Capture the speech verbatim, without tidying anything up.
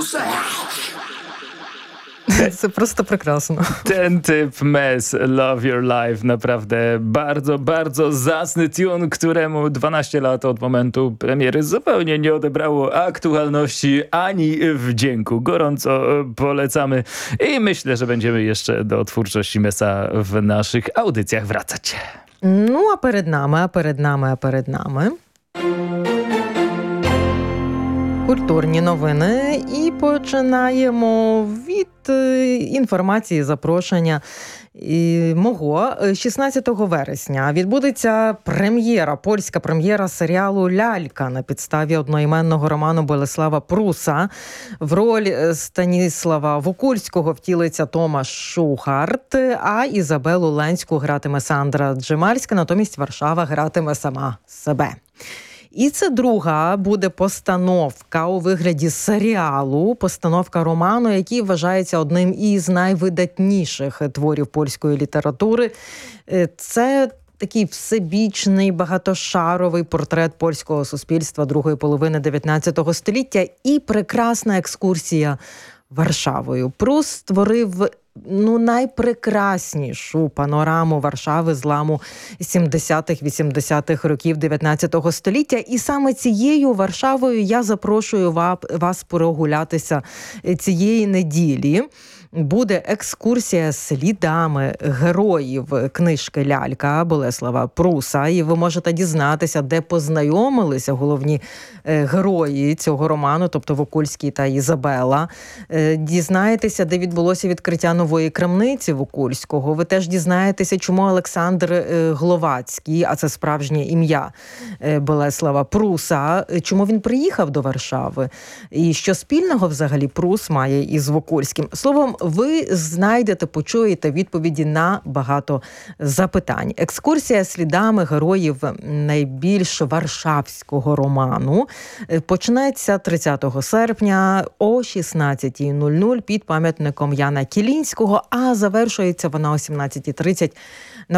Це просто прекрасно. Ten typ Mess, Love Your Life. Naprawdę bardzo, bardzo zacny tune, któremu dwanaście lat od momentu premiery zupełnie nie odebrało aktualności ani wdzięku. Gorąco polecamy i myślę, że będziemy jeszcze do twórczości Messa w naszych audycjach wracać. Ну, а перед нами, а перед нами, а перед нами культурні новини. І починаємо від е, інформації, запрошення і мого. шістнадцятого вересня відбудеться прем'єра, польська прем'єра серіалу «Лялька» на підставі одноіменного роману Болеслава Пруса. В роль Станіслава Вокульського втілиться Томаш Шухарт, а Ізабелу Ленську гратиме Сандра Джемальська, натомість Варшава гратиме сама себе. І це друга буде постановка у вигляді серіалу, постановка роману, який вважається одним із найвидатніших творів польської літератури. Це такий всебічний, багатошаровий портрет польського суспільства другої половини дев'ятнадцятого століття і прекрасна екскурсія Варшавою. Прус створив ну, найпрекраснішу панораму Варшави зламу сімдесятих-вісімдесятих років дев'ятнадцятого століття. І саме цією Варшавою я запрошую вас прогулятися цієї неділі. Буде екскурсія слідами героїв книжки «Лялька» Болеслава Пруса. І ви можете дізнатися, де познайомилися головні герої цього роману, тобто Вокульський та Ізабела. Дізнаєтеся, де відбулося відкриття нової крамниці Вокульського. Ви теж дізнаєтеся, чому Олександр Гловацький, а це справжнє ім'я Болеслава Пруса, чому він приїхав до Варшави. І що спільного взагалі Прус має із Вокульським. Словом, ви знайдете, почуєте відповіді на багато запитань. Екскурсія слідами героїв найбільш варшавського роману почнеться тридцятого серпня о шістнадцятій нуль нуль під пам'ятником Яна Кілінського, а завершується вона о сімнадцятій тридцять